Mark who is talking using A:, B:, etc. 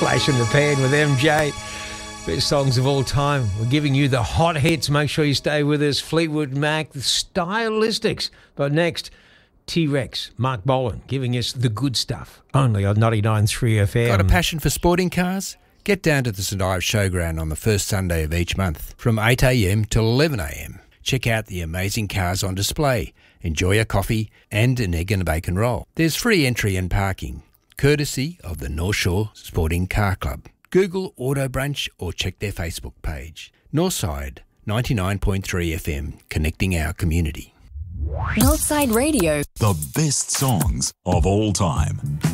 A: Flash in the Pan with MJ. Best songs of all time. We're giving you the hot hits. Make sure you stay with us. Fleetwood Mac, the Stylistics. But next, T-Rex, Mark Bolan, giving us the good stuff. Only on 99.3 FM.
B: Got a passion for sporting cars? Get down to the St Ives Showground on the first Sunday of each month from 8am till 11am. Check out the amazing cars on display. Enjoy a coffee and an egg and a bacon roll. There's free entry and parking, courtesy of the North Shore Sporting Car Club. Google Auto Brunch or check their Facebook page. Northside 99.3 FM, connecting our community.
C: Northside Radio.
D: The best songs of all time.